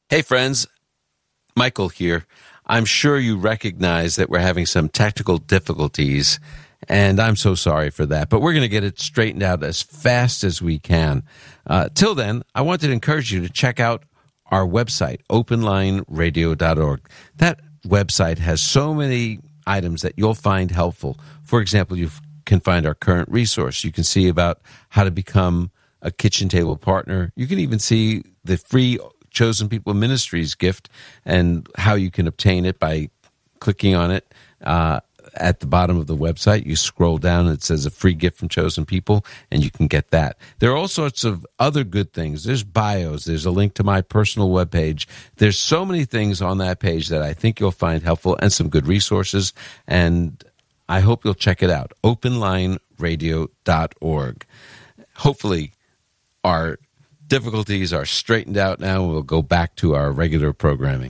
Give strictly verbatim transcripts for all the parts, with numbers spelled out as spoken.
Hey, friends. Michael here. I'm sure you recognize that we're having some technical difficulties, and I'm so sorry for that. But we're going to get it straightened out as fast as we can. Uh, till then, I wanted to encourage you to check out our website, open line radio dot org. That website has so many items that you'll find helpful. For example, you can find our current resource. You can see about how to become a kitchen table partner. You can even see the free Chosen People Ministries gift and how you can obtain it by clicking on it. Uh, at the bottom of the website, you scroll down and it says a free gift from Chosen People, and you can get that. There are all sorts of other good things. There's bios. There's a link to my personal webpage. There's so many things on that page that I think you'll find helpful and some good resources, and I hope you'll check it out, open line radio dot org. Hopefully, our difficulties are straightened out now, and we'll go back to our regular programming.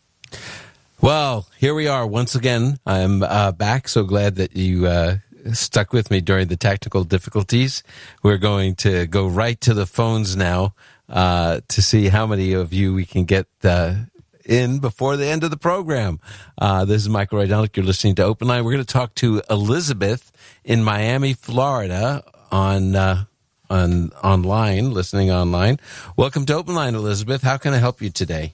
Well, here we are once again. I'm uh, back. So glad that you uh, stuck with me during the technical difficulties. We're going to go right to the phones now uh, to see how many of you we can get uh, in before the end of the program. Uh, this is Michael Rydelnik. You're listening to Open Line. We're going to talk to Elizabeth in Miami, Florida on uh, on online, listening online. Welcome to Open Line, Elizabeth. How can I help you today?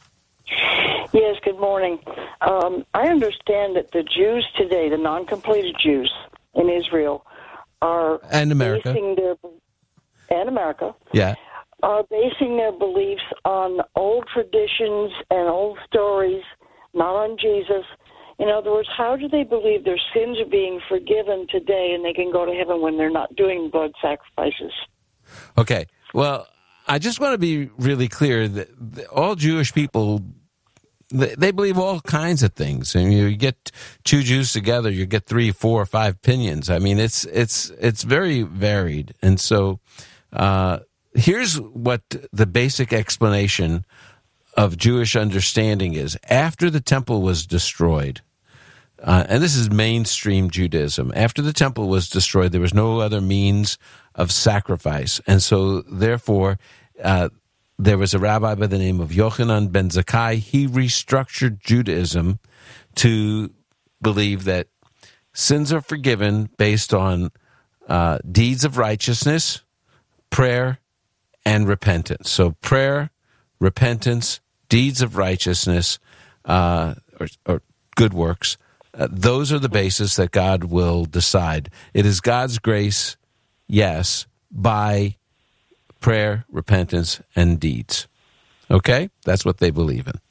Yes, good morning. Um, I understand that the Jews today, the non-completed Jews in Israel, are and America, basing their, and America, yeah, are basing their beliefs on old traditions and old stories, not on Jesus. In other words, how do they believe their sins are being forgiven today and they can go to heaven when they're not doing blood sacrifices? Okay, well, I just want to be really clear that all Jewish people, they believe all kinds of things. I mean, you get two Jews together, you get three, four, five opinions. I mean, it's it's it's very varied. And so uh, here's what the basic explanation of Jewish understanding is. After the temple was destroyed, uh, and this is mainstream Judaism, after the temple was destroyed, there was no other means of sacrifice. And so, therefore, uh, there was a rabbi by the name of Yochanan ben Zakkai. He restructured Judaism to believe that sins are forgiven based on uh, deeds of righteousness, prayer, and repentance. So prayer, repentance, deeds of righteousness, uh, or, or good works, uh, those are the basis that God will decide. It is God's grace, yes, by prayer, repentance, and deeds. Okay? That's what they believe in.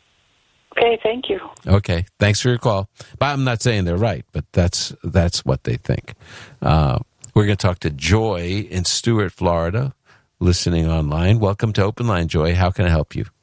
Okay, thank you. Okay, thanks for your call. But I'm not saying they're right, but that's that's what they think. Uh, we're going to talk to Joy in Stuart, Florida, listening online. Welcome to Open Line, Joy. How can I help you?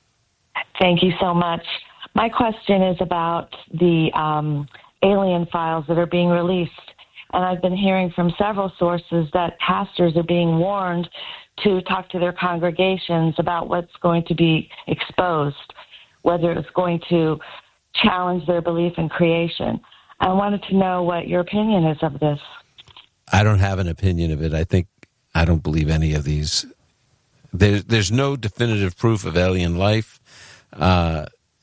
Thank you so much. My question is about the um, alien files that are being released. And I've been hearing from several sources that pastors are being warned to talk to their congregations about what's going to be exposed, whether it's going to challenge their belief in creation. I wanted to know what your opinion is of this. I don't have an opinion of it. I think I don't believe any of these. There's there's no definitive proof of alien life. Uh,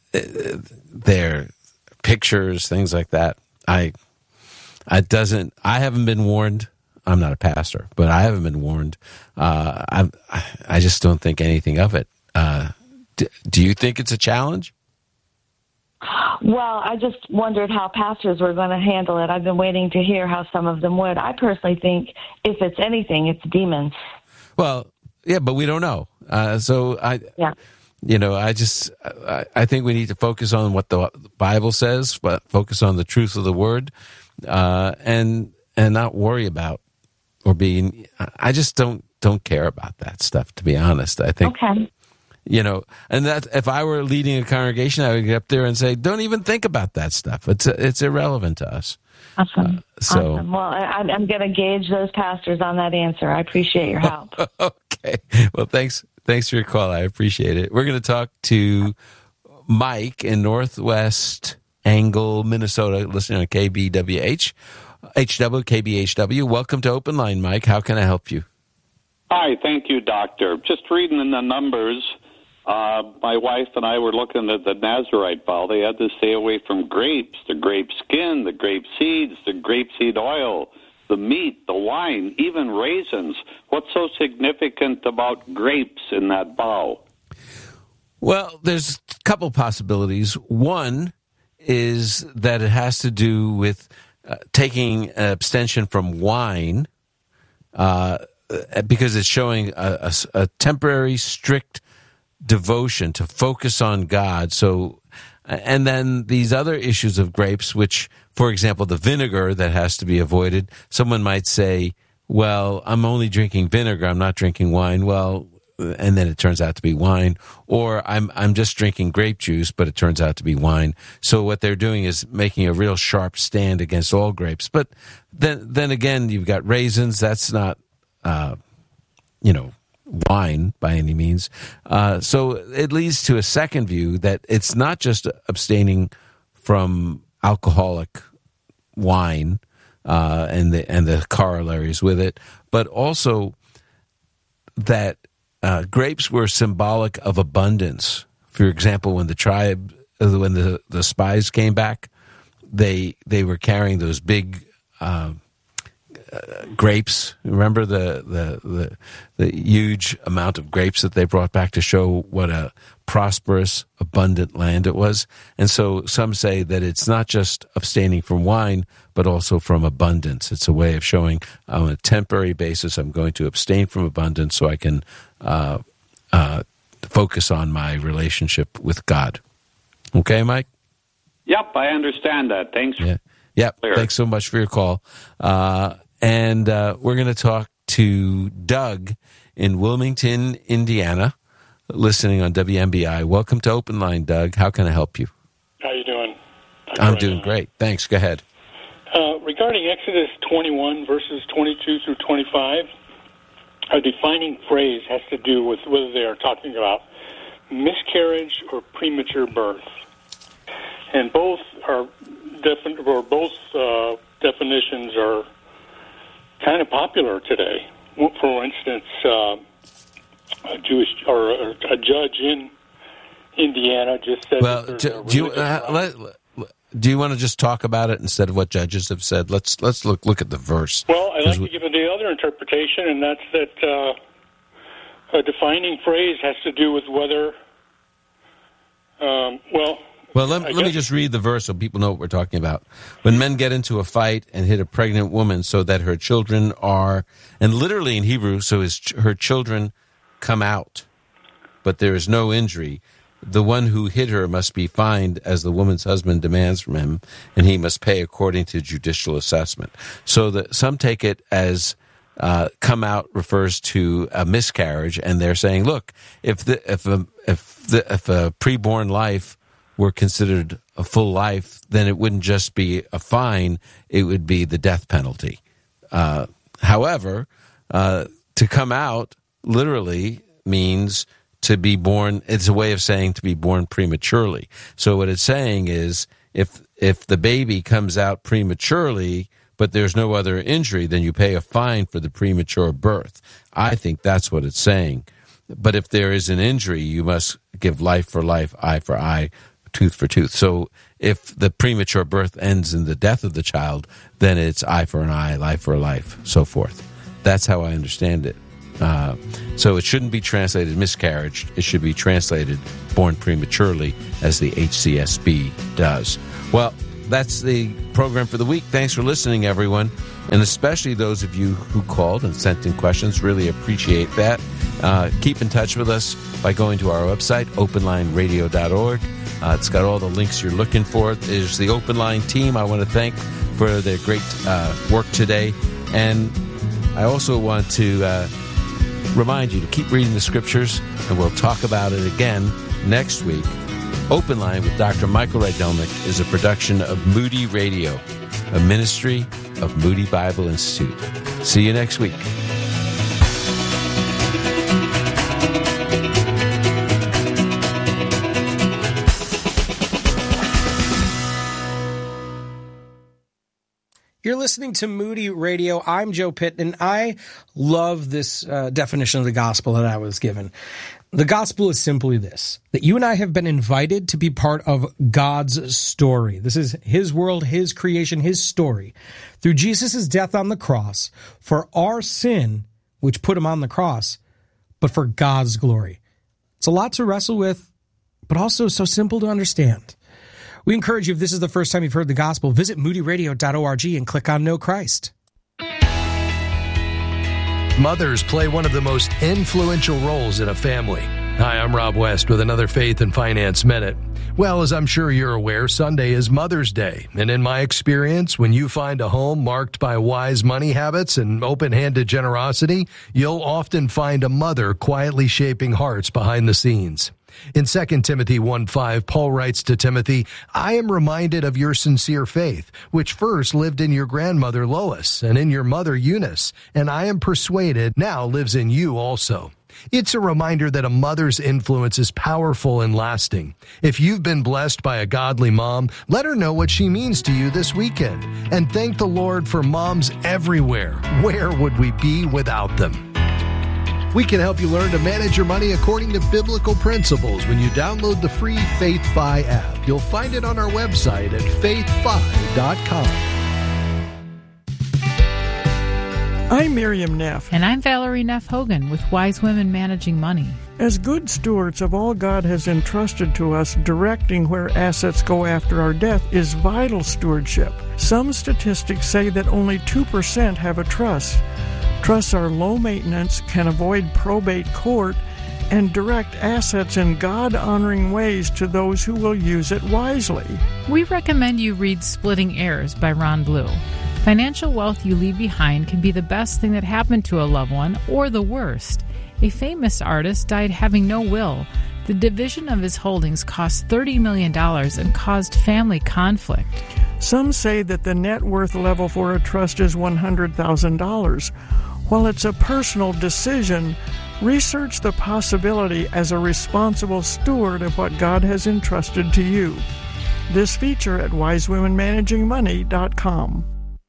there pictures, things like that. I, I doesn't. I haven't been warned. I'm not a pastor, but I haven't been warned. Uh, I I just don't think anything of it. Uh, do, do you think it's a challenge? Well, I just wondered how pastors were going to handle it. I've been waiting to hear how some of them would. I personally think if it's anything, it's demons. Well, yeah, but we don't know. Uh, so I, yeah. you know, I just, I, I think we need to focus on what the Bible says, but focus on the truth of the word, uh, and, and not worry about or being, I just don't, don't care about that stuff, to be honest. I think, okay. You know, and that if I were leading a congregation, I would get up there and say, "Don't even think about that stuff. It's it's irrelevant to us." Awesome. Uh, so, awesome. Well, I, I'm going to gauge those pastors on that answer. I appreciate your help. Okay. Well, thanks. Thanks for your call. I appreciate it. We're going to talk to Mike in Northwest Angle, Minnesota, listening on K B W H, H W, K B H W. Welcome to Open Line, Mike. How can I help you? Hi. Thank you, Doctor. Just reading in the numbers. Uh, my wife and I were looking at the Nazarite vow. They had to stay away from grapes, the grape skin, the grape seeds, the grape seed oil, the meat, the wine, even raisins. What's so significant about grapes in that vow? Well, there's a couple possibilities. One is that it has to do with uh, taking an abstention from wine uh, because it's showing a, a, a temporary, strict devotion to focus on God. So, and then these other issues of grapes, which, for example, the vinegar that has to be avoided. Someone might say, well, I'm only drinking vinegar, I'm not drinking wine. Well, and then it turns out to be wine. Or I'm I'm just drinking grape juice, but it turns out to be wine. So what they're doing is making a real sharp stand against all grapes. But then then again, you've got raisins. That's not, uh, you know, wine by any means. Uh, so it leads to a second view that it's not just abstaining from alcoholic wine uh, and the and the corollaries with it, but also that uh, grapes were symbolic of abundance. For example, when the tribe, when the, the spies came back, they they were carrying those big Uh, Uh, grapes. Remember the, the the the huge amount of grapes that they brought back to show what a prosperous, abundant land it was. And so some say that it's not just abstaining from wine, but also from abundance. It's a way of showing on a temporary basis I'm going to abstain from abundance so I can uh, uh, focus on my relationship with God. Okay, Mike? Yep, I understand that. Thanks. Yeah. Yep. Clear. Thanks so much for your call. Uh, And uh, we're going to talk to Doug in Wilmington, Indiana, listening on W M B I. Welcome to Open Line, Doug. How can I help you? How you doing? I'm, I'm doing great. Thanks. Go ahead. Uh, regarding Exodus twenty-one, verses twenty-two through twenty-five, a defining phrase has to do with whether they are talking about miscarriage or premature birth. And both are defi- or both uh, definitions are kind of popular today. For instance, uh, a Jewish or a judge in Indiana just said. Well, do, do you uh, let, do you want to just talk about it instead of what judges have said? Let's let's look look at the verse. Well, I'd like we, to give it the other interpretation, and that's that uh, a defining phrase has to do with whether. Um, well. Well, let, let me just read the verse so people know what we're talking about. When men get into a fight and hit a pregnant woman so that her children are, and literally in Hebrew, so his, her children come out, but there is no injury, the one who hit her must be fined as the woman's husband demands from him, and he must pay according to judicial assessment. So that some take it as uh, come out refers to a miscarriage, and they're saying, look, if the if a, if the, if a preborn life were considered a full life, then it wouldn't just be a fine, it would be the death penalty. Uh, however, uh, to come out literally means to be born, it's a way of saying to be born prematurely. So what it's saying is if if the baby comes out prematurely, but there's no other injury, then you pay a fine for the premature birth. I think that's what it's saying. But if there is an injury, you must give life for life, eye for eye, tooth for tooth. So if the premature birth ends in the death of the child, then it's eye for an eye, life for a life, so forth. That's how I understand it. Uh, so it shouldn't be translated miscarriage. It should be translated born prematurely, as the H C S B does. Well, that's the program for the week. Thanks for listening, everyone, and especially those of you who called and sent in questions. Really appreciate that. Uh, keep in touch with us by going to our website, open line radio dot org. Uh, it's got all the links you're looking for. There's the Open Line team I want to thank for their great uh, work today. And I also want to uh, remind you to keep reading the scriptures, and we'll talk about it again next week. Open Line with Doctor Michael Rydelnik is a production of Moody Radio, a ministry of Moody Bible Institute. See you next week. You're listening to Moody Radio. I'm Joe Pitt, and I love this uh, definition of the gospel that I was given. The gospel is simply this, that you and I have been invited to be part of God's story. This is his world, his creation, his story. Through Jesus' death on the cross, for our sin, which put him on the cross, but for God's glory. It's a lot to wrestle with, but also so simple to understand. We encourage you, if this is the first time you've heard the gospel, visit moody radio dot org and click on Know Christ. Mothers play one of the most influential roles in a family. Hi, I'm Rob West with another Faith and Finance Minute. Well, as I'm sure you're aware, Sunday is Mother's Day. And in my experience, when you find a home marked by wise money habits and open-handed generosity, you'll often find a mother quietly shaping hearts behind the scenes. In Second Timothy one five, Paul writes to Timothy, I am reminded of your sincere faith, which first lived in your grandmother Lois and in your mother Eunice, and I am persuaded now lives in you also. It's a reminder that a mother's influence is powerful and lasting. If you've been blessed by a godly mom, let her know what she means to you this weekend. And thank the Lord for moms everywhere. Where would we be without them? We can help you learn to manage your money according to biblical principles when you download the free FaithFi app. You'll find it on our website at faith fi dot com. I'm Miriam Neff. And I'm Valerie Neff Hogan with Wise Women Managing Money. As good stewards of all God has entrusted to us, directing where assets go after our death is vital stewardship. Some statistics say that only two percent have a trust. Trusts are low maintenance, can avoid probate court, and direct assets in God-honoring ways to those who will use it wisely. We recommend you read Splitting Heirs by Ron Blue. Financial wealth you leave behind can be the best thing that happened to a loved one, or the worst. A famous artist died having no will. The division of his holdings cost thirty million dollars and caused family conflict. Some say that the net worth level for a trust is one hundred thousand dollars. While it's a personal decision, research the possibility as a responsible steward of what God has entrusted to you. This feature at wise women managing money dot com.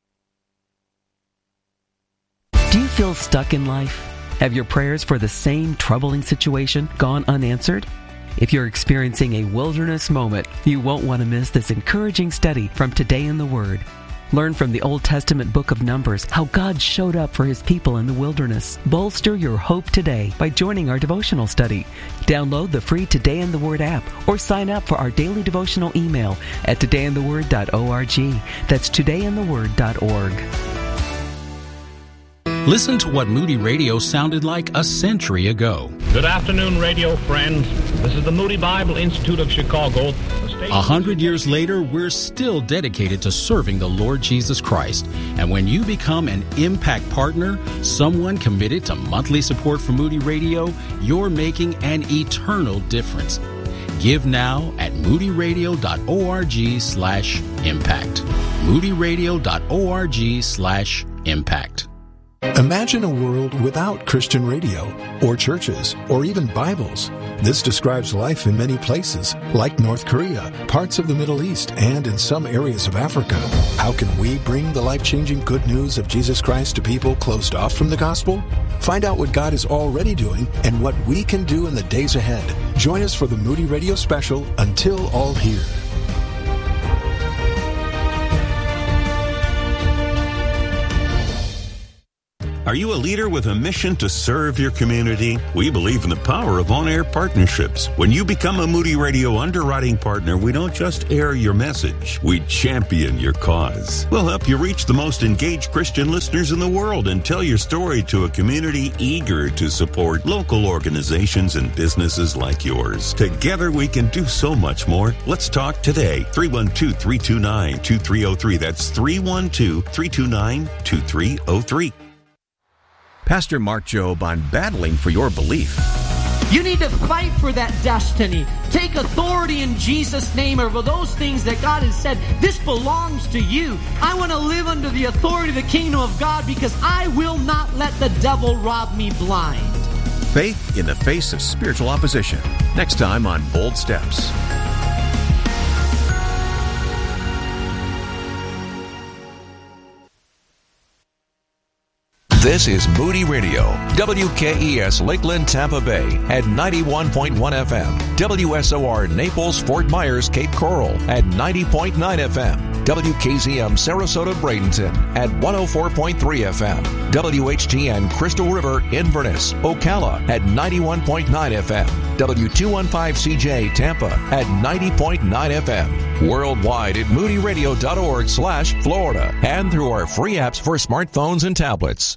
Do you feel stuck in life? Have your prayers for the same troubling situation gone unanswered? If you're experiencing a wilderness moment, you won't want to miss this encouraging study from Today in the Word. Learn from the Old Testament book of Numbers how God showed up for his people in the wilderness. Bolster your hope today by joining our devotional study. Download the free Today in the Word app or sign up for our daily devotional email at today in the word dot org. That's today in the word dot org. Listen to what Moody Radio sounded like a century ago. Good afternoon, radio friends. This is the Moody Bible Institute of Chicago. A hundred years later, we're still dedicated to serving the Lord Jesus Christ. And when you become an Impact Partner, someone committed to monthly support for Moody Radio, you're making an eternal difference. Give now at moody radio dot org slash impact. moody radio dot org slash impact. Imagine a world without Christian radio, or churches, or even Bibles. This describes life in many places, like North Korea, parts of the Middle East, and in some areas of Africa. How can we bring the life-changing good news of Jesus Christ to people closed off from the gospel? Find out what God is already doing and what we can do in the days ahead. Join us for the Moody Radio special, Until All Hear. Are you a leader with a mission to serve your community? We believe in the power of on-air partnerships. When you become a Moody Radio underwriting partner, we don't just air your message, we champion your cause. We'll help you reach the most engaged Christian listeners in the world and tell your story to a community eager to support local organizations and businesses like yours. Together we can do so much more. Let's talk today. three one two, three two nine, two three zero three. That's three one two, three two nine, two three zero three. Pastor Mark Jobe on battling for your belief. You need to fight for that destiny. Take authority in Jesus' name over those things that God has said, this belongs to you. I want to live under the authority of the kingdom of God because I will not let the devil rob me blind. Faith in the face of spiritual opposition. Next time on Bold Steps. This is Moody Radio, W K E S Lakeland, Tampa Bay at ninety-one point one F M, W S O R Naples, Fort Myers, Cape Coral at ninety point nine F M, W K Z M Sarasota, Bradenton at one oh four point three F M, W H T N Crystal River, Inverness, Ocala at ninety-one point nine F M, W two fifteen C J Tampa at ninety point nine F M, worldwide at moody radio dot org slash Florida, and through our free apps for smartphones and tablets.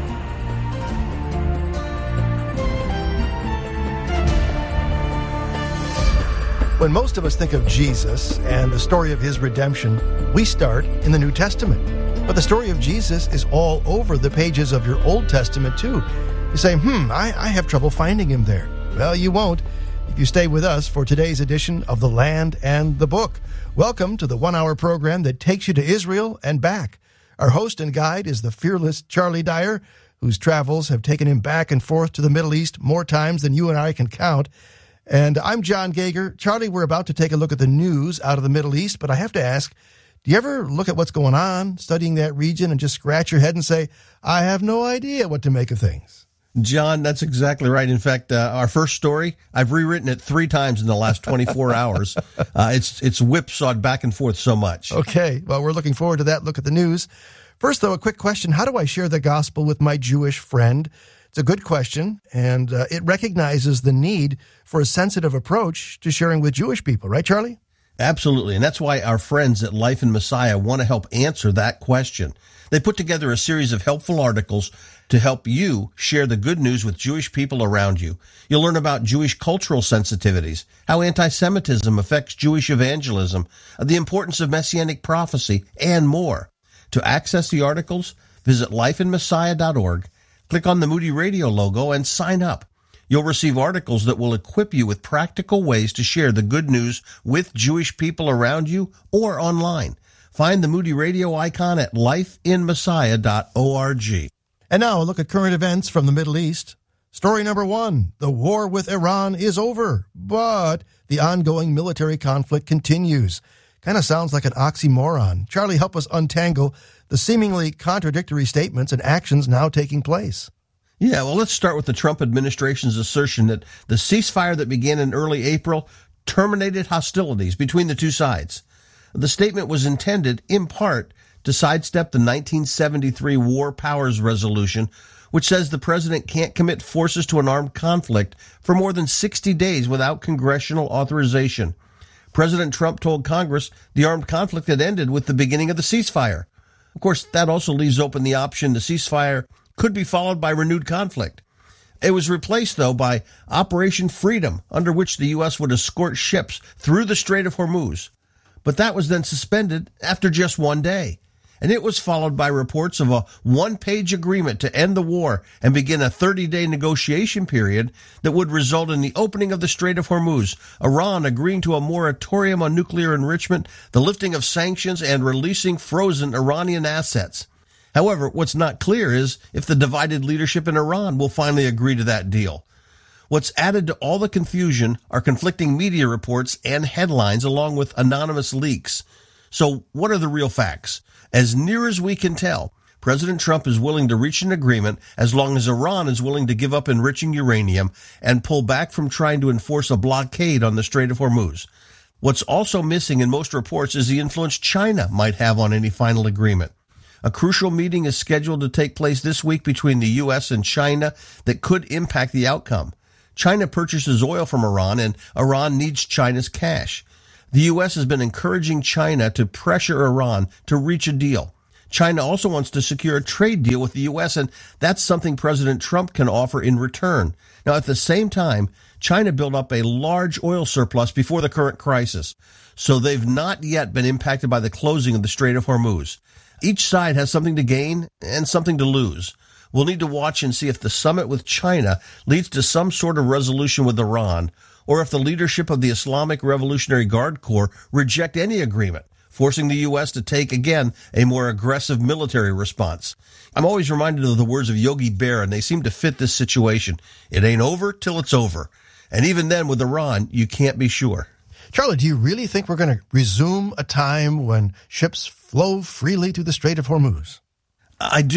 When most of us think of Jesus and the story of his redemption, we start in the New Testament. But the story of Jesus is all over the pages of your Old Testament, too. You say, hmm, I, I have trouble finding him there. Well, you won't if you stay with us for today's edition of The Land and the Book. Welcome to the one-hour program that takes you to Israel and back. Our host and guide is the fearless Charlie Dyer, whose travels have taken him back and forth to the Middle East more times than you and I can count. And I'm John Gager. Charlie, we're about to take a look at the news out of the Middle East, but I have to ask, do you ever look at what's going on, studying that region, and just scratch your head and say, I have no idea what to make of things? John, that's exactly right. In fact, uh, our first story, I've rewritten it three times in the last twenty-four hours. Uh, it's it's whipsawed back and forth so much. Okay, well, we're looking forward to that look at the news. First, though, a quick question. How do I share the gospel with my Jewish friend? It's a good question, and uh, it recognizes the need for a sensitive approach to sharing with Jewish people. Right, Charlie? Absolutely, and that's why our friends at Life in Messiah want to help answer that question. They put together a series of helpful articles to help you share the good news with Jewish people around you. You'll learn about Jewish cultural sensitivities, how anti-Semitism affects Jewish evangelism, the importance of messianic prophecy, and more. To access the articles, visit life in messiah dot org. Click on the Moody Radio logo and sign up. You'll receive articles that will equip you with practical ways to share the good news with Jewish people around you or online. Find the Moody Radio icon at life in messiah dot org. And now a look at current events from the Middle East. Story number one, the war with Iran is over, but the ongoing military conflict continues. Kind of sounds like an oxymoron. Charlie, help us untangle the seemingly contradictory statements and actions now taking place. Yeah, well, let's start with the Trump administration's assertion that the ceasefire that began in early April terminated hostilities between the two sides. The statement was intended, in part, to sidestep the nineteen seventy-three War Powers Resolution, which says the president can't commit forces to an armed conflict for more than sixty days without congressional authorization. President Trump told Congress the armed conflict had ended with the beginning of the ceasefire. Of course, that also leaves open the option the ceasefire could be followed by renewed conflict. It was replaced, though, by Operation Freedom, under which the U S would escort ships through the Strait of Hormuz. But that was then suspended after just one day. And it was followed by reports of a one-page agreement to end the war and begin a thirty-day negotiation period that would result in the opening of the Strait of Hormuz, Iran agreeing to a moratorium on nuclear enrichment, the lifting of sanctions, and releasing frozen Iranian assets. However, what's not clear is if the divided leadership in Iran will finally agree to that deal. What's added to all the confusion are conflicting media reports and headlines along with anonymous leaks. So what are the real facts? As near as we can tell, President Trump is willing to reach an agreement as long as Iran is willing to give up enriching uranium and pull back from trying to enforce a blockade on the Strait of Hormuz. What's also missing in most reports is the influence China might have on any final agreement. A crucial meeting is scheduled to take place this week between the U S and China that could impact the outcome. China purchases oil from Iran, and Iran needs China's cash. The U S has been encouraging China to pressure Iran to reach a deal. China also wants to secure a trade deal with the U S, and that's something President Trump can offer in return. Now, at the same time, China built up a large oil surplus before the current crisis, so they've not yet been impacted by the closing of the Strait of Hormuz. Each side has something to gain and something to lose. We'll need to watch and see if the summit with China leads to some sort of resolution with Iran, or if the leadership of the Islamic Revolutionary Guard Corps reject any agreement, forcing the U S to take, again, a more aggressive military response. I'm always reminded of the words of Yogi Berra, and they seem to fit this situation. It ain't over till it's over. And even then, with Iran, you can't be sure. Charlie, do you really think we're going to resume a time when ships flow freely through the Strait of Hormuz? I do.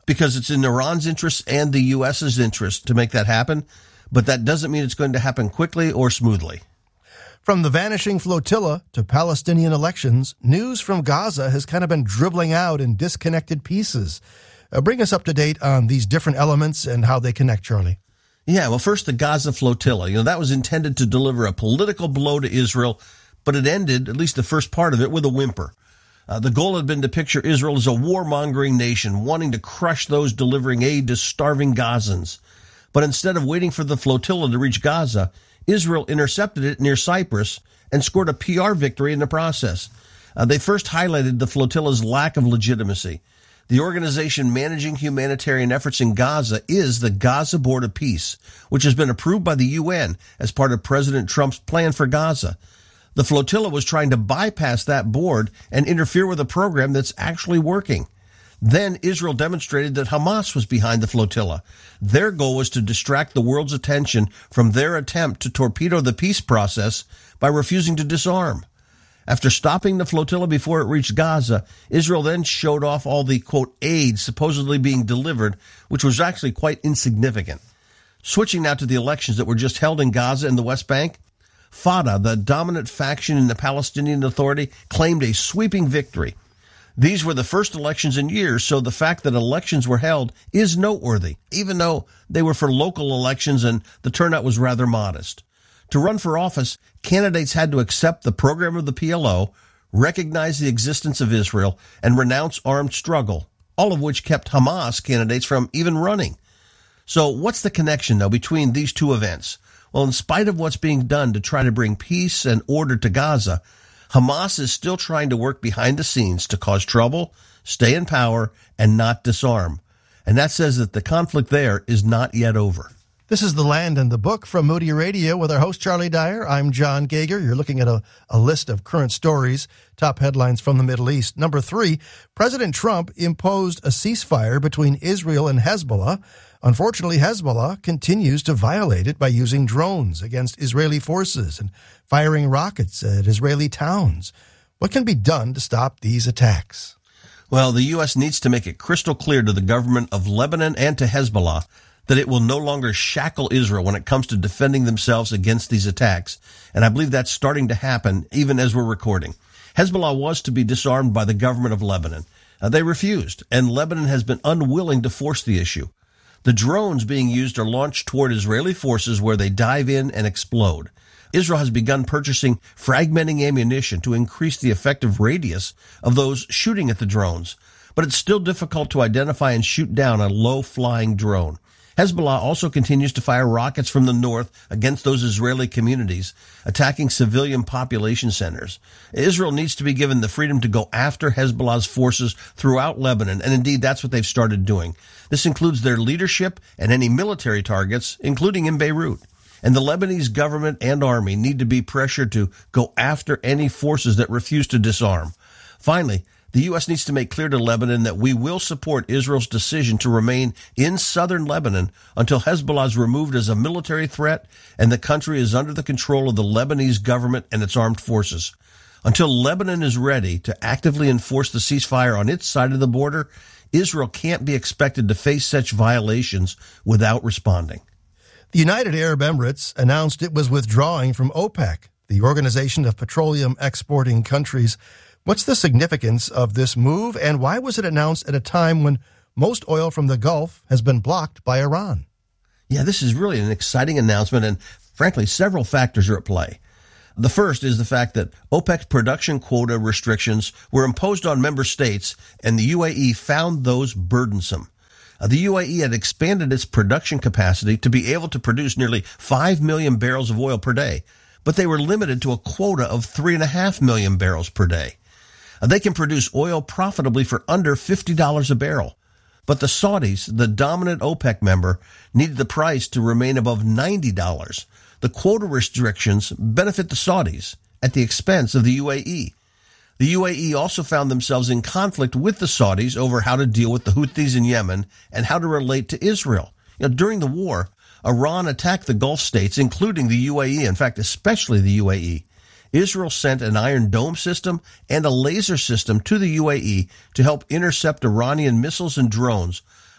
because it's in Iran's interest and the U S's interest to make that happen, but that doesn't mean it's going to happen quickly or smoothly. From the vanishing flotilla to Palestinian elections, news from Gaza has kind of been dribbling out in disconnected pieces. Uh, bring us up to date on these different elements and how they connect, Charlie. Yeah, well, first, the Gaza flotilla. You know, that was intended to deliver a political blow to Israel, but it ended, at least the first part of it, with a whimper. Uh, the goal had been to picture Israel as a warmongering nation, wanting to crush those delivering aid to starving Gazans. But instead of waiting for the flotilla to reach Gaza, Israel intercepted it near Cyprus and scored a P R victory in the process. Uh, they first highlighted the flotilla's lack of legitimacy. The organization managing humanitarian efforts in Gaza is the Gaza Board of Peace, which has been approved by the U N as part of President Trump's plan for Gaza. The flotilla was trying to bypass that board and interfere with a program that's actually working. Then Israel demonstrated that Hamas was behind the flotilla. Their goal was to distract the world's attention from their attempt to torpedo the peace process by refusing to disarm. After stopping the flotilla before it reached Gaza, Israel then showed off all the, quote, aid supposedly being delivered, which was actually quite insignificant. Switching now to the elections that were just held in Gaza and the West Bank, Fatah, the dominant faction in the Palestinian Authority, claimed a sweeping victory. These were the first elections in years, so the fact that elections were held is noteworthy, even though they were for local elections and the turnout was rather modest. To run for office, candidates had to accept the program of the P L O, recognize the existence of Israel, and renounce armed struggle, all of which kept Hamas candidates from even running. So what's the connection, though, between these two events? Well, in spite of what's being done to try to bring peace and order to Gaza, Hamas is still trying to work behind the scenes to cause trouble, stay in power, and not disarm. And that says that the conflict there is not yet over. This is The Land and the Book from Moody Radio with our host, Charlie Dyer. I'm John Gager. You're looking at a, a list of current stories, top headlines from the Middle East. Number three, President Trump imposed a ceasefire between Israel and Hezbollah. Unfortunately, Hezbollah continues to violate it by using drones against Israeli forces and firing rockets at Israeli towns. What can be done to stop these attacks? Well, the U S needs to make it crystal clear to the government of Lebanon and to Hezbollah that it will no longer shackle Israel when it comes to defending themselves against these attacks. And I believe that's starting to happen even as we're recording. Hezbollah was to be disarmed by the government of Lebanon. Uh, they refused, and Lebanon has been unwilling to force the issue. The drones being used are launched toward Israeli forces where they dive in and explode. Israel has begun purchasing fragmenting ammunition to increase the effective radius of those shooting at the drones, but it's still difficult to identify and shoot down a low-flying drone. Hezbollah also continues to fire rockets from the north against those Israeli communities, attacking civilian population centers. Israel needs to be given the freedom to go after Hezbollah's forces throughout Lebanon, and indeed that's what they've started doing. This includes their leadership and any military targets, including in Beirut. And the Lebanese government and army need to be pressured to go after any forces that refuse to disarm. Finally, the U S needs to make clear to Lebanon that we will support Israel's decision to remain in southern Lebanon until Hezbollah is removed as a military threat and the country is under the control of the Lebanese government and its armed forces. Until Lebanon is ready to actively enforce the ceasefire on its side of the border, Israel can't be expected to face such violations without responding. The United Arab Emirates announced it was withdrawing from OPEC, the Organization of Petroleum Exporting Countries. What's the significance of this move, and why was it announced at a time when most oil from the Gulf has been blocked by Iran? Yeah, this is really an exciting announcement, and frankly, several factors are at play. The first is the fact that OPEC's production quota restrictions were imposed on member states, and the U A E found those burdensome. Uh, the U A E had expanded its production capacity to be able to produce nearly five million barrels of oil per day, but they were limited to a quota of three point five million barrels per day. Uh, they can produce oil profitably for under fifty dollars a barrel. But the Saudis, the dominant OPEC member, needed the price to remain above ninety dollars. The quota restrictions benefit the Saudis at the expense of the U A E. The U A E also found themselves in conflict with the Saudis over how to deal with the Houthis in Yemen and how to relate to Israel. You know, during the war, Iran attacked the Gulf states, including the U A E, in fact, especially the U A E. Israel sent an Iron Dome system and a laser system to the U A E to help intercept Iranian missiles and drones,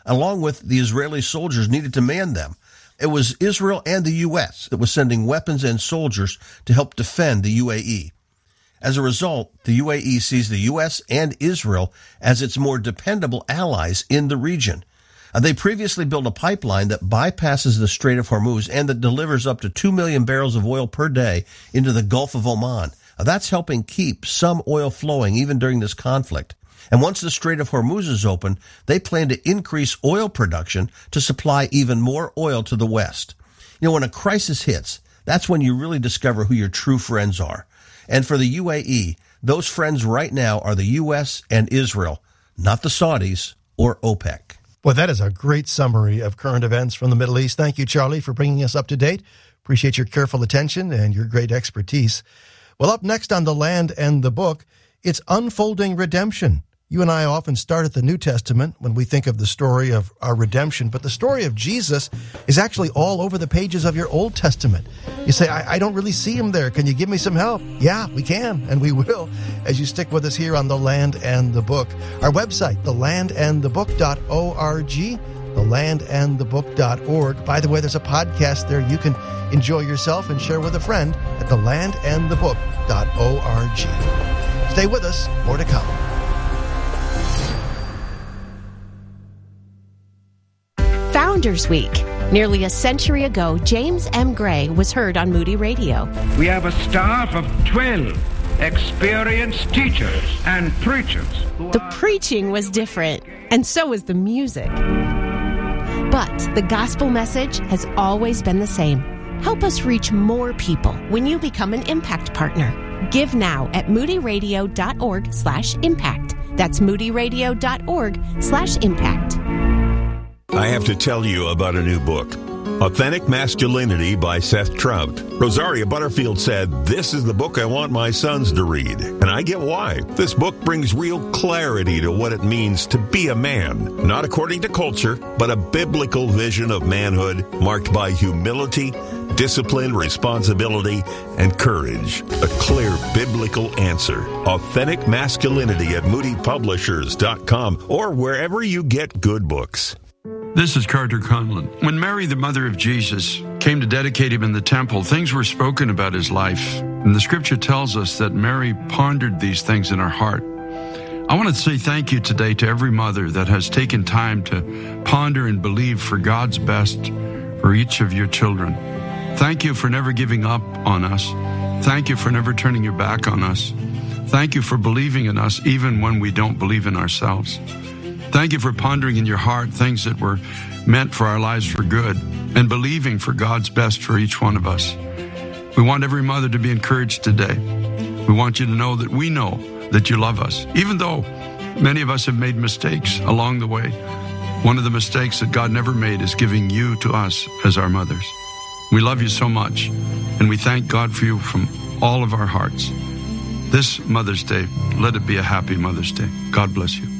along with the Israeli soldiers needed to man them. It was Israel and the U S that was sending weapons and soldiers to help defend the U A E. As a result, the U A E sees the U S and Israel as its more dependable allies in the region. Uh, they previously built a pipeline that bypasses the Strait of Hormuz and that delivers up to two million barrels of oil per day into the Gulf of Oman. Uh, that's helping keep some oil flowing even during this conflict. And once the Strait of Hormuz is open, they plan to increase oil production to supply even more oil to the West. You know, when a crisis hits, that's when you really discover who your true friends are. And for the U A E, those friends right now are the U S and Israel, not the Saudis or OPEC. Well, that is a great summary of current events from the Middle East. Thank you, Charlie, for bringing us up to date. Appreciate your careful attention and your great expertise. Well, up next on The Land and the Book, it's Unfolding Redemption. You and I often start at the New Testament when we think of the story of our redemption, but the story of Jesus is actually all over the pages of your Old Testament. You say, I, I don't really see him there. Can you give me some help? Yeah, we can, and we will, as you stick with us here on The Land and the Book. Our website, the land and the book dot org, the land and the book dot org. By the way, there's a podcast there you can enjoy yourself and share with a friend at the land and the book dot org. Stay with us, more to come. Founders Week. Nearly a century ago, James M. Gray was heard on Moody Radio. We have a staff of twelve experienced teachers and preachers. The preaching was different, and so was the music. But the gospel message has always been the same. Help us reach more people when you become an Impact Partner. Give now at moodyradio.org slash impact. That's moodyradio.org slash impact. I have to tell you about a new book, Authentic Masculinity by Seth Trout. Rosaria Butterfield said, "This is the book I want my sons to read." And I get why. This book brings real clarity to what it means to be a man, not according to culture, but a biblical vision of manhood marked by humility, discipline, responsibility, and courage. A clear biblical answer. Authentic Masculinity at moody publishers dot com or wherever you get good books. This is Carter Conlon. When Mary, the mother of Jesus, came to dedicate him in the temple, things were spoken about his life. And the scripture tells us that Mary pondered these things in her heart. I want to say thank you today to every mother that has taken time to ponder and believe for God's best for each of your children. Thank you for never giving up on us. Thank you for never turning your back on us. Thank you for believing in us even when we don't believe in ourselves. Thank you for pondering in your heart things that were meant for our lives for good and believing for God's best for each one of us. We want every mother to be encouraged today. We want you to know that we know that you love us, even though many of us have made mistakes along the way. One of the mistakes that God never made is giving you to us as our mothers. We love you so much, and we thank God for you from all of our hearts. This Mother's Day, let it be a happy Mother's Day. God bless you.